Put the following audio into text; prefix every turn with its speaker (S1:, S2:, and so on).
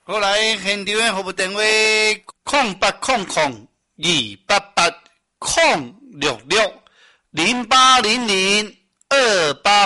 S1: 后来现场的服务电话080028806608002880